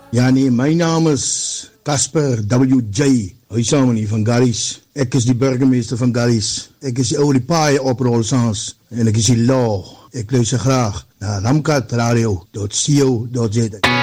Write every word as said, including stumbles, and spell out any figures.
Ja nee, my naam is Casper W J, huishouding van Garries. Ek is die burgemeester van Garries. Ek is die ou die paai oprolsans en ek is die law. Ek luister graag na ramkat radio dot co dot za.